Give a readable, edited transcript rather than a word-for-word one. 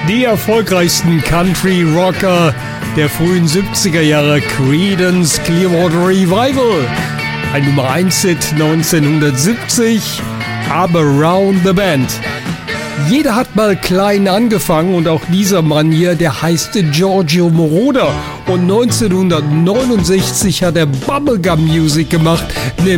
Die erfolgreichsten Country-Rocker der frühen 70er Jahre, Creedence Clearwater Revival. Ein Nummer 1-Hit 1970, aber Around the Bend. Jeder hat mal klein angefangen und auch dieser Mann hier, der heißt Giorgio Moroder. Und 1969 hat er Bubblegum Music gemacht, nämlich